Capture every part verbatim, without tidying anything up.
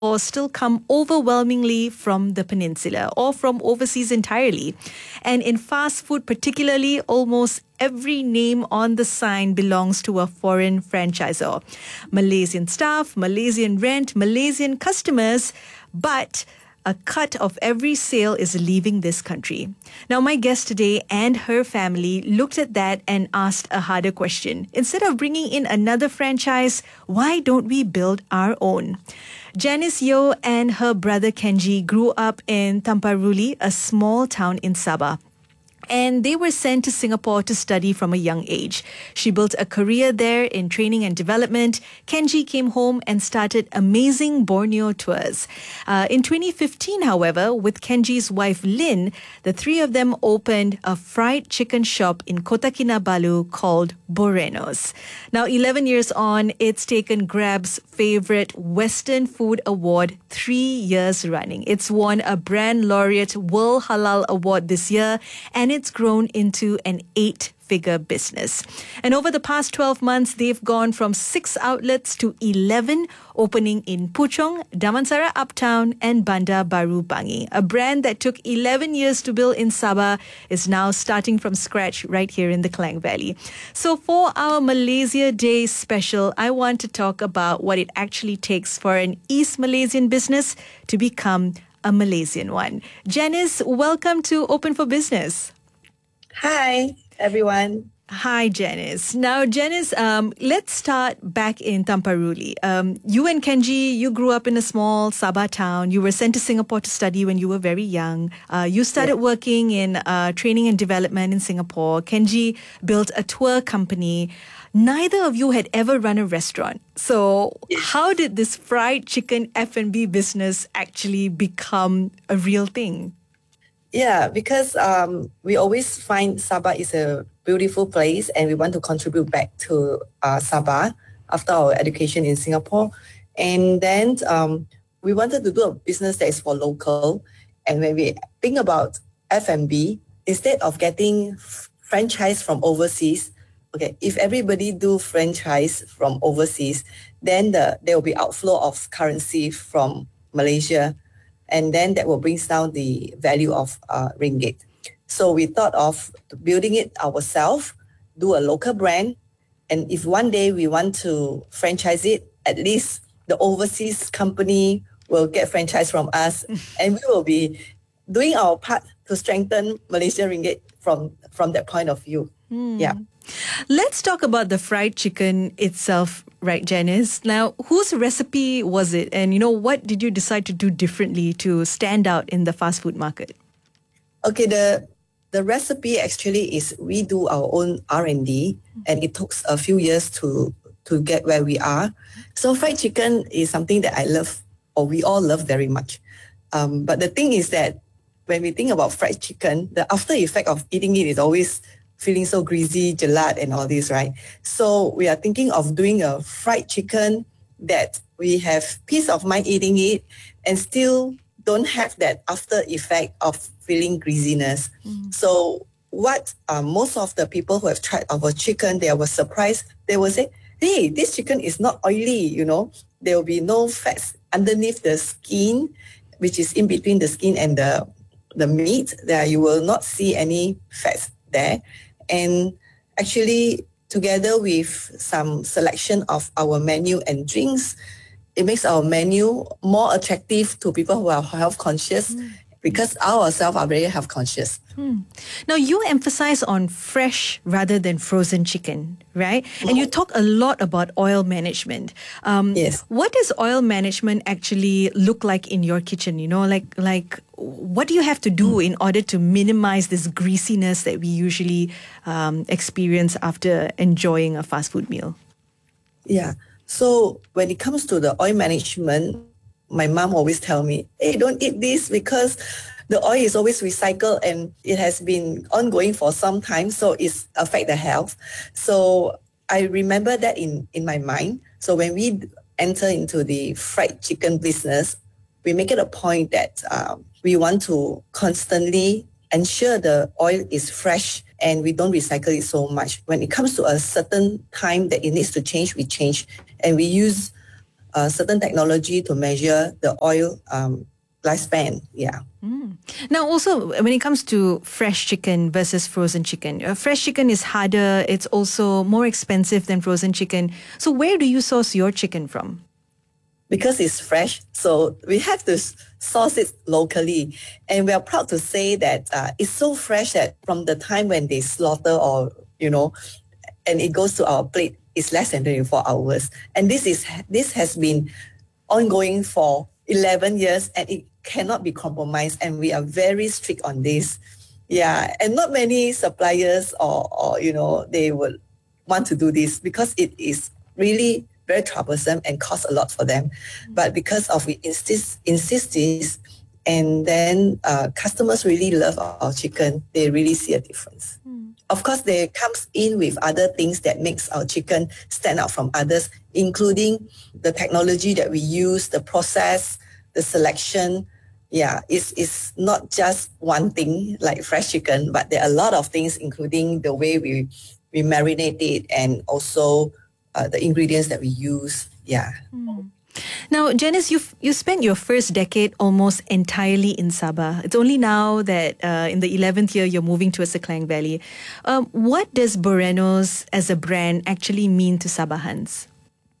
stores still come overwhelmingly from the peninsula or from overseas entirely. And in fast food particularly, almost every name on the sign belongs to a foreign franchisor. Malaysian staff, Malaysian rent, Malaysian customers, but a cut of every sale is leaving this country. Now, my guest today and her family looked at that and asked a harder question. Instead of bringing in another franchise, why don't we build our own? Janice Yeo and her brother Kenji grew up in Tamparuli, a small town in Sabah. And they were sent to Singapore to study from a young age. She built a career there in training and development. Kenji came home and started amazing Borneo tours. Uh, in twenty fifteen, however, with Kenji's wife Lynn, the three of them opened a fried chicken shop in Kota Kinabalu called Borenos. Now, eleven years on, it's taken Grab's favorite Western food award three years running. It's won a Brand Laureate World Halal Award this year, and it's grown into an eight-figure business. And over the past twelve months, they've gone from six outlets to eleven, opening in Puchong, Damansara Uptown, and Bandar Baru Bangi. A brand that took eleven years to build in Sabah is now starting from scratch right here in the Klang Valley. So for our Malaysia Day special, I want to talk about what it actually takes for an East Malaysian business to become a Malaysian one. Janice, welcome to Open for Business. Hi, everyone. Hi, Janice. Now, Janice, um, let's start back in Tamparuli. Um, you and Kenji, you grew up in a small Sabah town. You were sent to Singapore to study when you were very young. Uh, you started yeah. working in uh, training and development in Singapore. Kenji built a tour company. Neither of you had ever run a restaurant. So how did this fried chicken F and B business actually become a real thing? Yeah, because um, we always find Sabah is a beautiful place and we want to contribute back to uh, Sabah after our education in Singapore. And then um, we wanted to do a business that is for local. And when we think about F and B, instead of getting f- franchise from overseas, okay, if everybody do franchise from overseas, then the, there will be outflow of currency from Malaysia. And then that will bring down the value of uh, ringgit. So we thought of building it ourselves, do a local brand. And if one day we want to franchise it, at least the overseas company will get franchise from us. And we will be doing our part to strengthen Malaysian ringgit from, from that point of view. Mm. Yeah. Let's talk about the fried chicken itself, right, Janice? Now, whose recipe was it? And, you know, what did you decide to do differently to stand out in the fast food market? Okay, the the recipe actually is we do our own R and D, and it took a few years to, to get where we are. So fried chicken is something that I love, or we all love very much. Um, but the thing is that when we think about fried chicken, the after effect of eating it is always feeling so greasy, gelat and all this, right? So we are thinking of doing a fried chicken that we have peace of mind eating it and still don't have that after effect of feeling greasiness. Mm. So what uh, most of the people who have tried our chicken, they were surprised. They will say, hey, this chicken is not oily, you know. There will be no fats underneath the skin, which is in between the skin and the, the meat. There you will not see any fats there. And actually, together with some selection of our menu and drinks, it makes our menu more attractive to people who are health conscious mm. because ourselves are very health conscious. Mm. Now, you emphasize on fresh rather than frozen chicken, right? Mm. And you talk a lot about oil management. Um, yes. What does oil management actually look like in your kitchen? You know, like like what do you have to do mm. in order to minimize this greasiness that we usually um, experience after enjoying a fast food meal? Yeah. So when it comes to the oil management, my mom always tell me, hey, don't eat this because the oil is always recycled and it has been ongoing for some time, so it's affect the health. So I remember that in, in my mind. So when we enter into the fried chicken business, we make it a point that um, we want to constantly ensure the oil is fresh and we don't recycle it so much. When it comes to a certain time that it needs to change, we change. And we use a certain technology to measure the oil um, lifespan. Yeah. Mm. Now, also, when it comes to fresh chicken versus frozen chicken, uh, fresh chicken is harder. It's also more expensive than frozen chicken. So where do you source your chicken from? Because it's fresh, so we have to source it locally. And we are proud to say that uh, it's so fresh that from the time when they slaughter or, you know, and it goes to our plate, it's less than twenty-four hours. And this is this has been ongoing for eleven years, and it cannot be compromised. And we are very strict on this. Yeah, and not many suppliers or, or you know, they would want to do this because it is really very troublesome and costs a lot for them. But because of we insist insist this, and then uh, customers really love our chicken, they really see a difference. Mm. Of course, they comes in with other things that makes our chicken stand out from others, including the technology that we use, the process, the selection. Yeah, it's, it's not just one thing like fresh chicken, but there are a lot of things, including the way we, we marinate it and also Uh, the ingredients that we use. Yeah. Mm. Now, Janice, you've you spent your first decade almost entirely in Sabah. It's only now that uh, in the eleventh year you're moving towards the Klang Valley. Um, what does Borenos as a brand actually mean to Sabahans?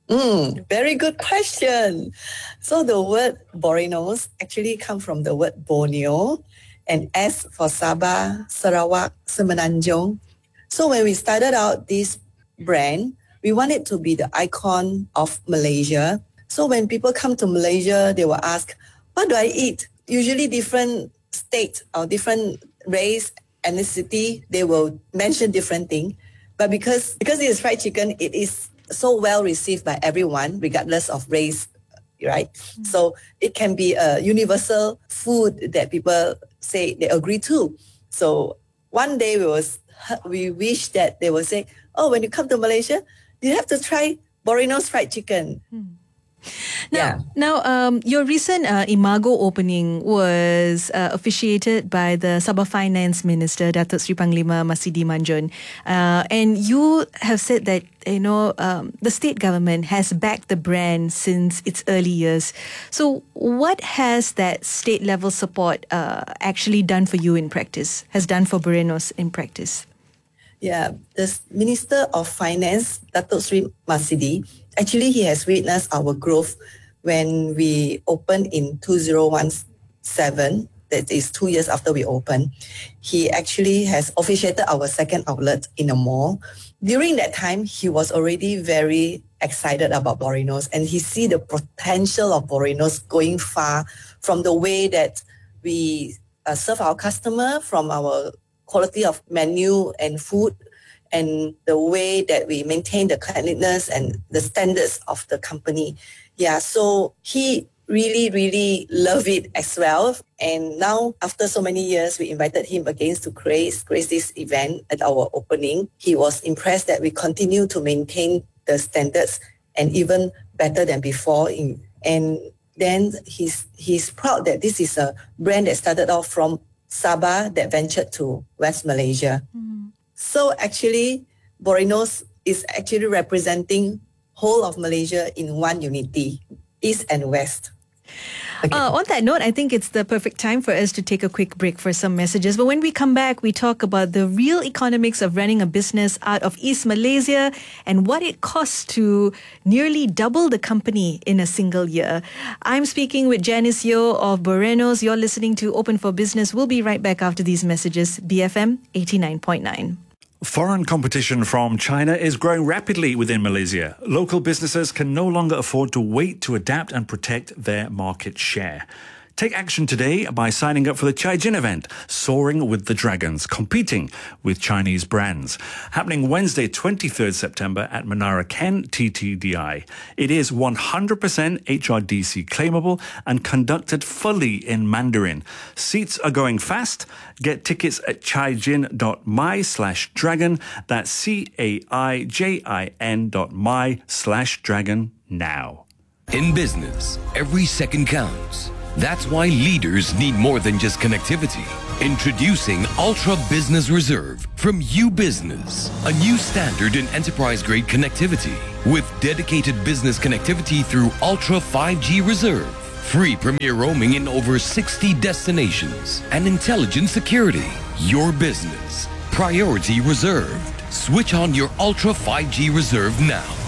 Mm, very good question. So the word Borenos actually comes from the word Borneo, and S for Sabah, Sarawak, Semenanjung. So when we started out this brand, we want it to be the icon of Malaysia. So when people come to Malaysia, they will ask, what do I eat? Usually different state or different race, ethnicity, they will mention different things. But because, because it is fried chicken, it is so well received by everyone, regardless of race, right? Mm-hmm. So it can be a universal food that people say they agree to. So one day we was we wish that they will say, oh, when you come to Malaysia, you have to try Borenos fried chicken. Hmm. Now, yeah. now um, your recent uh, Imago opening was uh, officiated by the Sabah Finance Minister, Datuk Seri Panglima Masidi Manjun. Uh, and you have said that, you know, um, the state government has backed the brand since its early years. So what has that state level support uh, actually done for you in practice, has done for Borenos in practice? Yeah, the Minister of Finance, Datuk Seri Masidi, actually he has witnessed our growth when we opened in two thousand seventeen, that is two years after we opened. He actually has officiated our second outlet in a mall. During that time, he was already very excited about Borenos, and he see the potential of Borenos going far from the way that we uh, serve our customer, from our quality of menu and food, and the way that we maintain the cleanliness and the standards of the company. Yeah, so he really, really loved it as well. And now, after so many years, we invited him again to grace, grace this event at our opening. He was impressed that we continue to maintain the standards and even better than before. In, and then he's he's proud that this is a brand that started off from Sabah that ventured to West Malaysia. Mm. So actually, Borenos is actually representing whole of Malaysia in one unity, East and West. Okay. Uh, on that note, I think it's the perfect time for us to take a quick break for some messages. But when we come back, we talk about the real economics of running a business out of East Malaysia and what it costs to nearly double the company in a single year. I'm speaking with Janice Yeo of Borenos. You're listening to Open for Business. We'll be right back after these messages. B F M eighty-nine point nine. Foreign competition from China is growing rapidly within Malaysia. Local businesses can no longer afford to wait to adapt and protect their market share. Take action today by signing up for the Caijin event, Soaring with the Dragons, competing with Chinese brands. Happening Wednesday, twenty-third September at Menara Ken T T D I. It is one hundred percent H R D C claimable and conducted fully in Mandarin. Seats are going fast. Get tickets at caijin.my slash dragon. That's C-A-I-J-I-N dot my slash dragon now. In business, every second counts. That's why leaders need more than just connectivity. Introducing Ultra Business Reserve from UBusiness, a new standard in enterprise-grade connectivity with dedicated business connectivity through Ultra five G Reserve, free premier roaming in over sixty destinations, and intelligent security. Your business, priority reserved. Switch on your Ultra five G Reserve now.